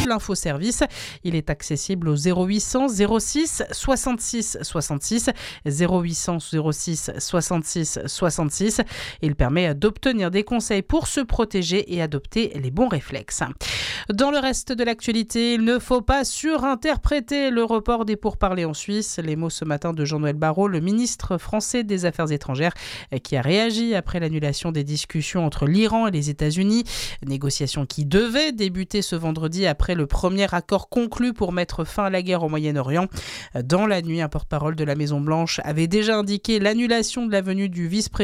l'infoservice. Il est accessible au 0800 06 66 66 0800 06 66 66. Il permet d'obtenir des conseils pour se protéger et adopter les bons réflexes. Dans le reste de l'actualité, il ne faut pas surinterpréter le report des pourparlers en Suisse. Les mots ce matin de Jean-Noël Barrot, le ministre français des Affaires étrangères, qui a réagi après l'annulation des discussions entre l'Iran et les États-Unis. Négociations qui devaient débuter ce vendredi après le premier accord conclu pour mettre fin à la guerre au Moyen-Orient. Dans la nuit, un porte-parole de la Maison-Blanche avait déjà indiqué l'annulation de la venue du vice-président